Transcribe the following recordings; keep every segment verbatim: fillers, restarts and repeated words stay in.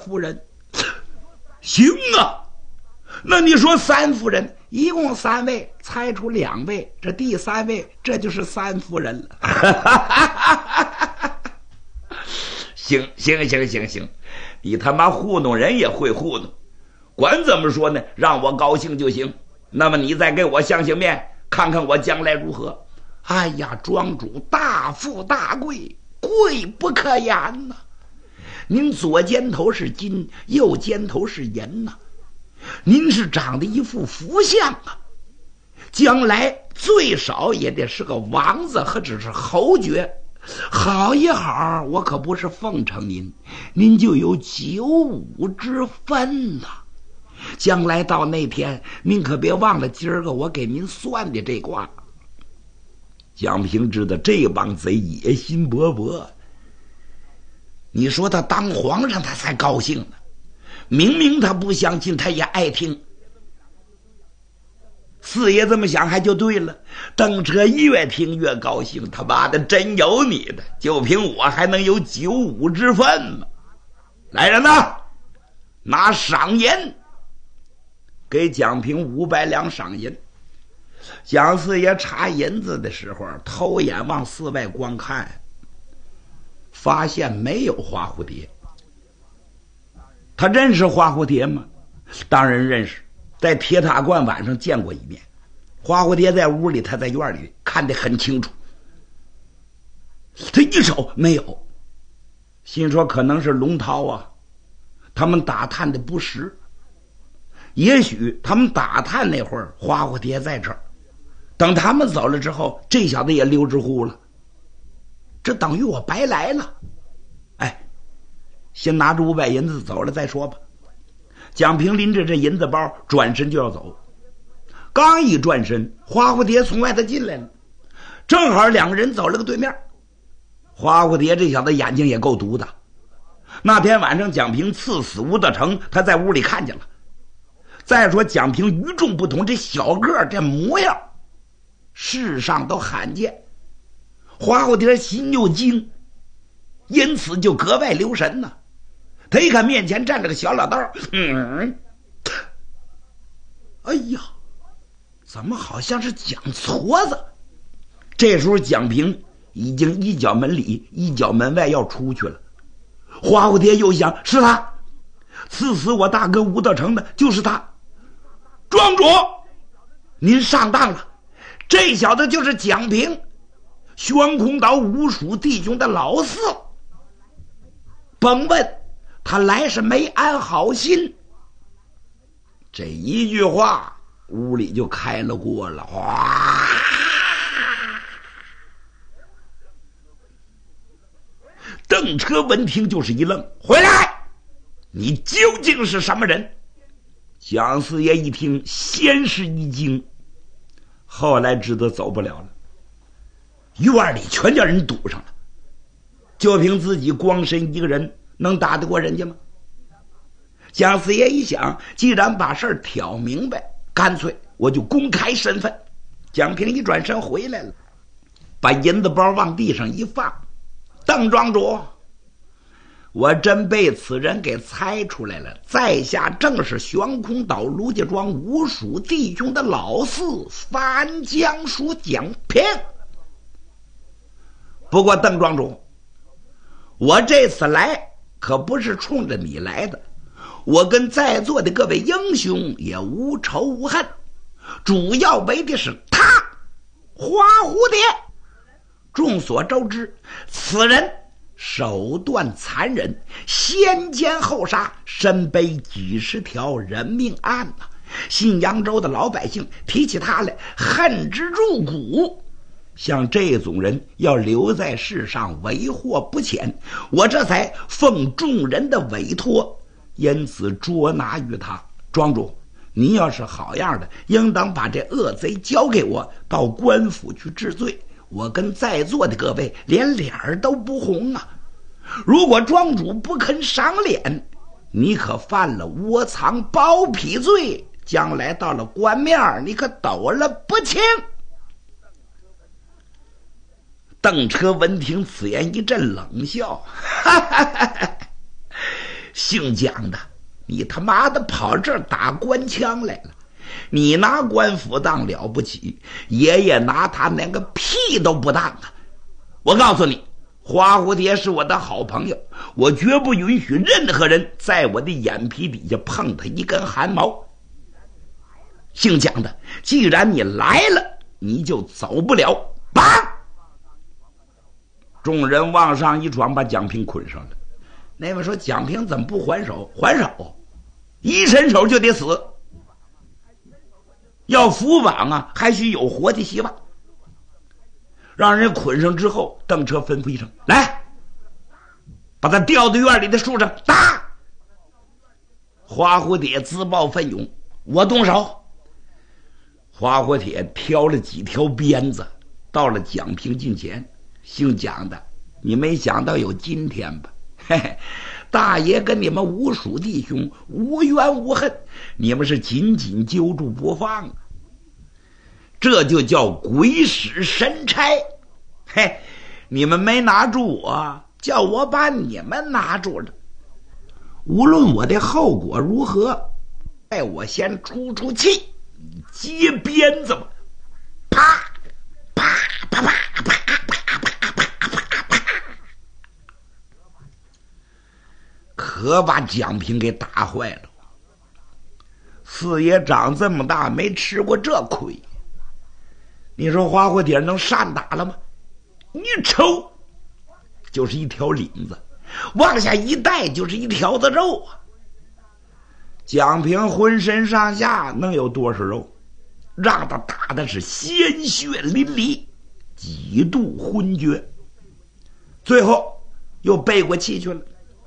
夫人。行啊，那你说三夫人一共三位，猜出两位，这第三位这就是三夫人了。行行行行行，你他妈糊弄人也会糊弄，管怎么说呢，让我高兴就行。那么你再给我相相面，看看我将来如何。哎呀，庄主大富大贵，贵不可言呐、啊！您左肩头是金，右肩头是银呐、啊，您是长得一副福相啊，将来最少也得是个王子或者是侯爵。好一好，我可不是奉承您，您就有九五之分呐、啊！将来到那天，您可别忘了今儿个我给您算的这卦。蒋平知道这帮贼野心勃勃，你说他当皇上他才高兴呢，明明他不相信他也爱听。四爷这么想还就对了，邓车越听越高兴，他妈的真有你的，就凭我还能有九五之分吗？来人呐，拿赏银，给蒋平五百两赏银。蒋四爷查银子的时候，偷眼往四外观看，发现没有花蝴蝶。他认识花蝴蝶吗？当然认识，在铁塔观晚上见过一面。花蝴蝶在屋里，他在院里看得很清楚。他一瞅没有，心说可能是龙涛啊，他们打探的不实。也许他们打探那会儿，花蝴蝶在这儿，等他们走了之后，这小子也溜之乎了，这等于我白来了。哎，先拿着五百银子走了再说吧。蒋平拎着这银子包转身就要走，刚一转身，花蝴蝶从外头进来了，正好两个人走了个对面。花蝴蝶这小子眼睛也够毒的，那天晚上蒋平刺死吴德成，他在屋里看见了。再说蒋平与众不同，这小个这模样世上都罕见，花蝴蝶心又惊，因此就格外留神呢、啊。他一看面前站着个小老道，嗯，哎呀，怎么好像是蒋矬子？这时候蒋平已经一脚门里一脚门外要出去了。花蝴蝶又想，是他刺死我大哥吴德成的就是他。庄主，您上当了，这小子就是蒋平，悬空岛五蜀弟兄的老四。甭问，他来是没安好心。这一句话，屋里就开了锅了。哇！邓车闻听就是一愣，回来，你究竟是什么人？蒋四爷一听，先是一惊，后来知道走不了了，院里全叫人堵上了，就凭自己光身一个人能打得过人家吗？蒋四爷一想，既然把事儿挑明白，干脆我就公开身份。蒋平一转身回来了，把银子包往地上一放，邓庄主，我真被此人给猜出来了，在下正是悬空岛卢家庄五蜀弟兄的老四樊江叔蒋平。不过邓庄主，我这次来可不是冲着你来的，我跟在座的各位英雄也无仇无恨，主要为的是他花蝴蝶。众所周知，此人手段残忍，先奸后杀，身背几十条人命案呐、啊！信扬州的老百姓提起他来，恨之入骨。像这种人要留在世上，为祸不浅。我这才奉众人的委托，因此捉拿于他。庄主，您要是好样的，应当把这恶贼交给我，到官府去治罪。我跟在座的各位连脸儿都不红啊！如果庄主不肯赏脸，你可犯了窝藏包庇罪，将来到了官面你可抖了不轻。邓车闻听此言一阵冷笑，哈哈哈哈， 姓蒋的，你他妈的跑这儿打官腔来了！你拿官府当了不起，爷爷拿他连个屁都不当啊！我告诉你，花蝴蝶是我的好朋友，我绝不允许任何人在我的眼皮底下碰他一根汗毛。姓蒋的，既然你来了，你就走不了。绑！众人往上一撞，把蒋平捆上了。那位说：“蒋平怎么不还手？还手，一伸手就得死。要伏绑啊，还需有活的希望。”让人捆上之后，邓车吩咐一声：“来，把他吊到院里的树上打！”花蝴蝶自报奋勇：“我动手。”花蝴蝶挑了几条鞭子，到了蒋平近前。姓蒋的，你没想到有今天吧？嘿嘿，大爷跟你们吴蜀弟兄无冤无恨，你们是紧紧揪住不放啊！这就叫鬼使神差。嘿，你们没拿住我，叫我把你们拿住了。无论我的后果如何，待我先出出气，接鞭子吧！啪啪啪啪啪啪啪啪啪啪，可把蒋平给打坏了。四爷长这么大没吃过这亏，你说花蝴蝶能善打了吗？一抽就是一条领子，往下一带就是一条子肉啊！蒋平浑身上下能有多少肉？让他打的是鲜血淋漓，几度昏厥，最后又背过气去了。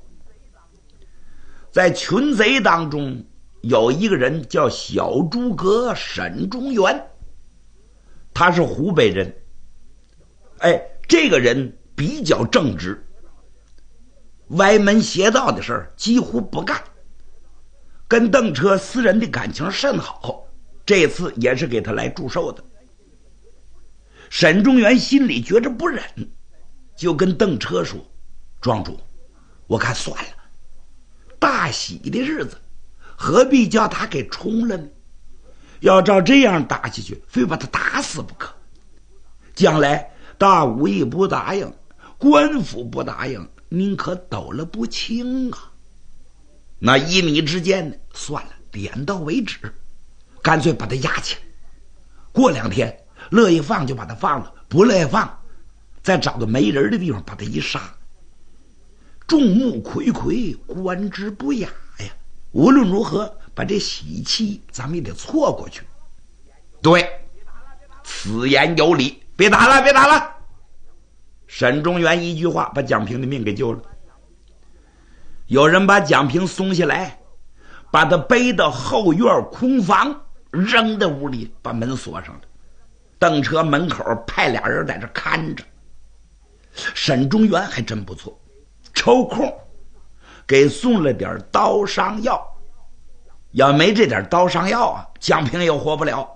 在群贼当中有一个人叫小诸葛沈中原，他是湖北人。哎，这个人比较正直，歪门邪道的事儿几乎不干，跟邓车私人的感情甚好，这次也是给他来祝寿的。沈中原心里觉着不忍，就跟邓车说：“庄主，我看算了，大喜的日子何必叫他给冲了呢？要照这样打下去，非把他打死不可。将来大武艺不答应，官府不答应，您可抖了不清啊。那一米之间呢，算了，点到为止，干脆把他押起来。过两天乐意放就把他放了，不乐意放，再找个没人的地方把他一杀。众目睽睽，观之不雅呀！无论如何，把这喜气咱们也得错过去。对，此言有理。别打了，别打了！沈中原一句话把蒋平的命给救了。有人把蒋平松下来，把他背到后院空房，扔在屋里，把门锁上了。邓车门口派俩人在这看着。沈中原还真不错，抽空给送了点刀伤药。要没这点刀伤药啊，蒋平也活不了。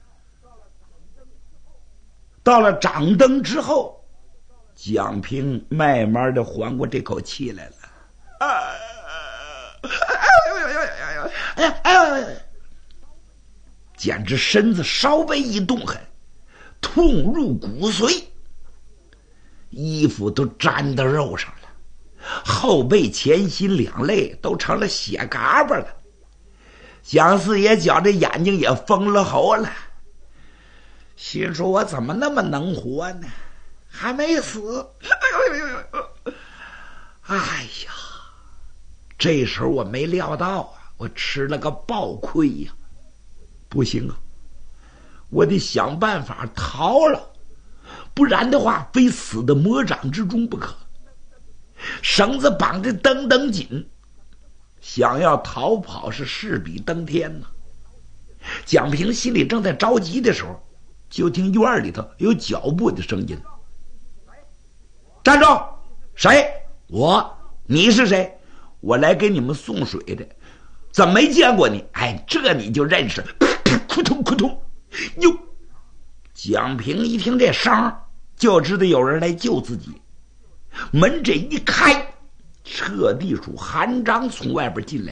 到了掌灯之后，蒋平慢慢的缓过这口气来了。哎呦哎呦哎呦哎呦！简直身子稍微一动狠，痛入骨髓，衣服都沾到肉上了，后背前心两肋都成了血嘎巴了。蒋四爷觉着眼睛也封了喉了，心说我怎么那么能活呢？还没死！哎呀，这时候我没料到啊，我吃了个暴亏呀！不行啊，我得想办法逃了，不然的话非死在魔掌之中不可。绳子绑得登登紧，想要逃跑是势比登天呐。蒋平心里正在着急的时候，就听院里头有脚步的声音。站住！谁？我。你是谁？我来给你们送水的。怎么没见过你？哎，这你就认识。扑通扑通。哟！蒋平一听这声，就知道有人来救自己。门这一开， 撤地主韩章从外边进来